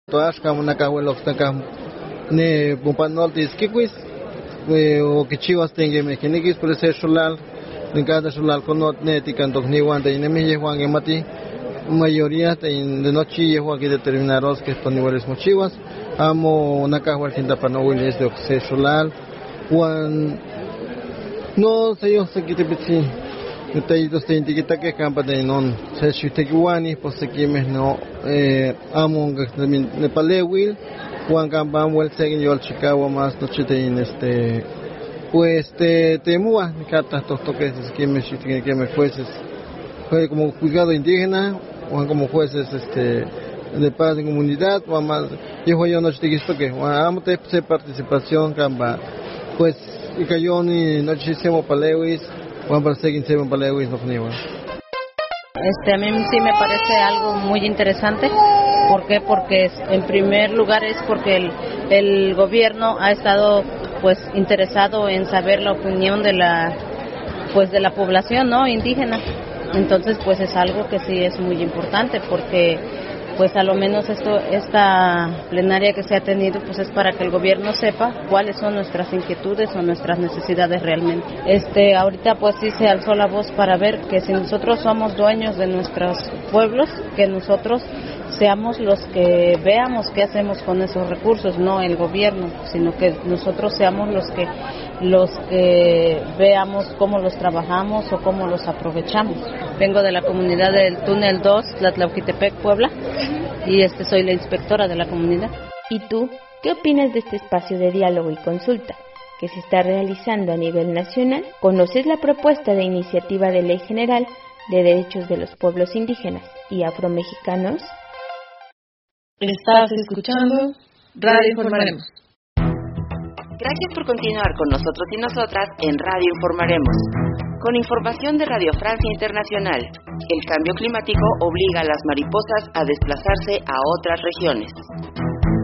todas como una cajuela obstaca ne pompanoltis kikwis o que chivas tenga mecánicos por ese solar en cada solar con not netican ni guante y ne me llevan que mati mayoría de noche llevo aquí determinados que estos niveles mochivas amo una cajuela quinta panowiles de ese solar Juan no sé yo sé que te pichi detallitos te indica que campa de non se chute guani pues que me no amo de palewil Juan campa vuel seguen yo al Chicago más noche de pues te mua cata estos toques que me jueces fue como cuidado indígena o como jueces de paz en comunidad o más yo noche de esto que amo te participación campa pues y cayó ni noche hicimos palewis Juan para seguir se palewis no fue a mí sí me parece algo muy interesante. ¿Por qué? Porque en primer lugar es porque el gobierno ha estado pues interesado en saber la opinión de la población, ¿no?, indígena. Entonces pues es algo que sí es muy importante porque pues a lo menos esta plenaria que se ha tenido pues es para que el gobierno sepa cuáles son nuestras inquietudes o nuestras necesidades realmente. Ahorita pues sí se alzó la voz para ver que si nosotros somos dueños de nuestros pueblos, que nosotros seamos los que veamos qué hacemos con esos recursos, no el gobierno, sino que nosotros seamos los que veamos cómo los trabajamos o cómo los aprovechamos. Vengo de la comunidad del Túnel 2, Tlatlauquitepec, Puebla, y soy la inspectora de la comunidad. ¿Y tú qué opinas de este espacio de diálogo y consulta que se está realizando a nivel nacional? ¿Conoces la propuesta de iniciativa de ley general de derechos de los pueblos indígenas y afromexicanos? Estás escuchando Radio Informaremos. Gracias por continuar con nosotros y nosotras en Radio Informaremos. Con información de Radio Francia Internacional, el cambio climático obliga a las mariposas a desplazarse a otras regiones.